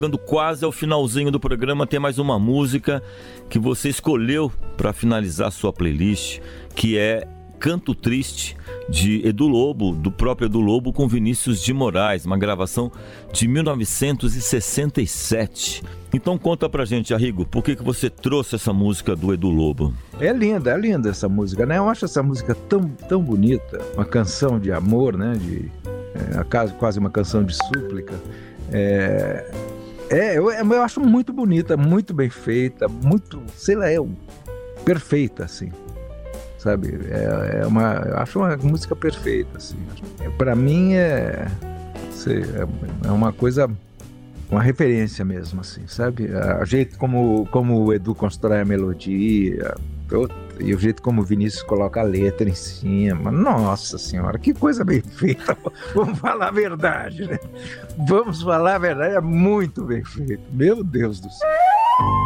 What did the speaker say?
Chegando quase ao finalzinho do programa, tem mais uma música que você escolheu para finalizar sua playlist, que é Canto Triste, de Edu Lobo, do próprio Edu Lobo, com Vinícius de Moraes, uma gravação de 1967. Então conta pra gente, Arrigo, por que você trouxe essa música do Edu Lobo? É linda essa música, né? Eu acho essa música tão bonita, uma canção de amor, né? Quase uma canção de súplica. Eu acho muito bonita, muito bem feita, muito, sei lá, perfeita, assim, sabe? Eu acho uma música perfeita, assim. Para mim é uma coisa, uma referência mesmo, assim, sabe? O jeito como o Edu constrói a melodia, e o jeito como o Vinícius coloca a letra em cima. Nossa senhora, que coisa bem feita. Vamos falar a verdade, né? Vamos falar a verdade, é muito bem feito. Meu Deus do céu.